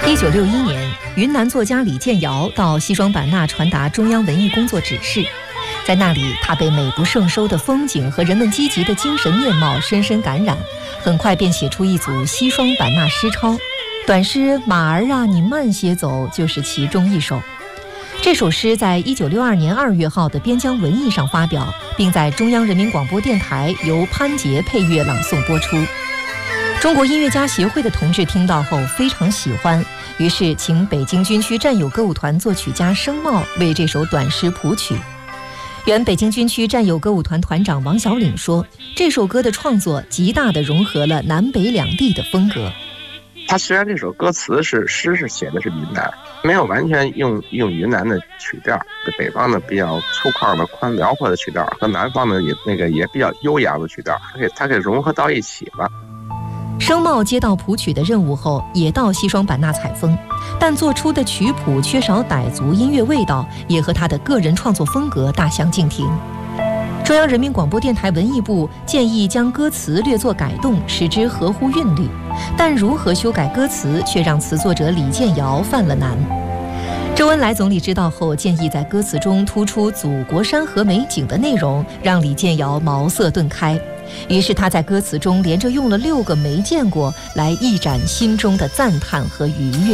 1961年，云南作家李建尧到西双版纳传达中央文艺工作指示，在那里，他被美不胜收的风景和人们积极的精神面貌深深感染，很快便写出一组西双版纳诗抄。短诗《马儿啊，你慢些走》就是其中一首。这首诗在1962年2月号的边疆文艺上发表，并在中央人民广播电台由潘杰配乐朗诵播出。中国音乐家协会的同志听到后非常喜欢，于是请北京军区战友歌舞团作曲家生茂为这首短诗谱曲。原北京军区战友歌舞团团长王小岭说，这首歌的创作极大地融合了南北两地的风格。 他虽然这首歌词诗是写的是云南，没有完全用云南的曲调，北方的比较粗犷的宽辽阔的曲调和南方的也比较悠扬的曲调，它给融合到一起了。 生茂接到谱曲的任务后，也到西双版纳采风，但做出的曲谱缺少傣族音乐味道，也和他的个人创作风格大相径庭。中央人民广播电台文艺部建议将歌词略作改动，使之合乎韵律，但如何修改歌词，却让词作者李建尧犯了难。周恩来总理知道后，建议在歌词中突出祖国山河美景的内容，让李建尧茅塞顿开。于是他在歌词中连着用了6个没见过来一展心中的赞叹和愉悦。